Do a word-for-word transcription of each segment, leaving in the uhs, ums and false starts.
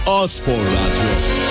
A-Spor Radyo.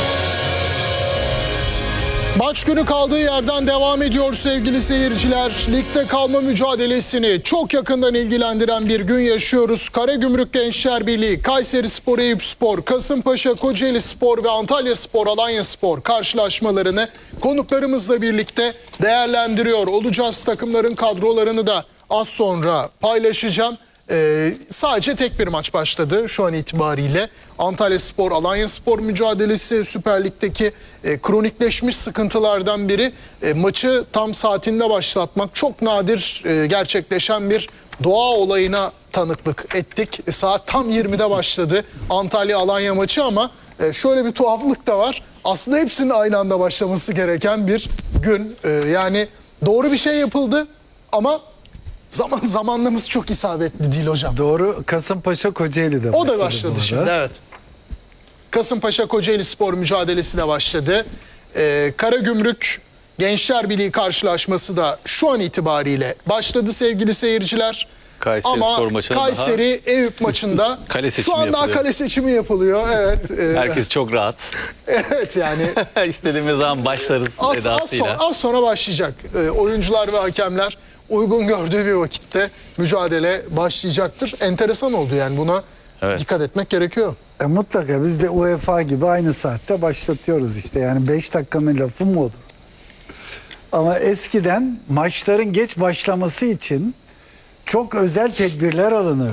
Maç günü kaldığı yerden devam ediyor sevgili seyirciler. Ligde kalma mücadelesini çok yakından ilgilendiren bir gün yaşıyoruz. Karagümrük Gençler Birliği, Kayserispor, Eyüpspor, Kasımpaşa, Kocaelispor ve Antalyaspor, Alanyaspor karşılaşmalarını konuklarımızla birlikte değerlendiriyor olacağız. Takımların kadrolarını da az sonra paylaşacağım. Ee, sadece tek bir maç başladı şu an itibariyle. Antalyaspor, Alanyaspor mücadelesi Süper Lig'deki e, kronikleşmiş sıkıntılardan biri. E, maçı tam saatinde başlatmak çok nadir e, gerçekleşen bir doğa olayına tanıklık ettik. E, saat tam yirmide başladı Antalya-Alanya maçı ama e, şöyle bir tuhaflık da var. Aslında hepsinin aynı anda başlaması gereken bir gün. E, yani doğru bir şey yapıldı ama Zaman zamanlamız çok isabetli değil hocam. Doğru. Kasımpaşa Kocaeli'de başladı. O da başladı şimdi, evet. Kasımpaşa Kocaelispor mücadelesi de başladı. Ee, Karagümrük Gençler Birliği karşılaşması da şu an itibariyle başladı sevgili seyirciler. Kayserispor Ama maçında Kayseri Eyüp maçında Kale şu seçimi an daha yapılıyor. kale seçimi yapılıyor. Evet. e, Herkes çok rahat. evet yani. İstediğimiz zaman başlarız Az, az, edasıyla. sonra, az sonra başlayacak. Ee, oyuncular ve hakemler uygun gördüğü bir vakitte mücadele başlayacaktır. Enteresan oldu yani, buna Evet. dikkat etmek gerekiyor. E, mutlaka biz de UEFA gibi aynı saatte başlatıyoruz işte. Yani beş dakikanın lafı mı olur? Ama eskiden maçların geç başlaması için çok özel tedbirler alınır.